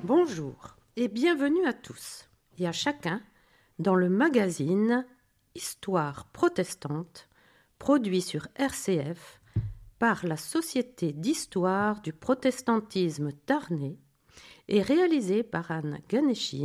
Bonjour et bienvenue à tous et à chacun dans le magazine Histoire protestante, produit sur RCF par la Société d'histoire du protestantisme tarnais et réalisé par Anne Ganeshin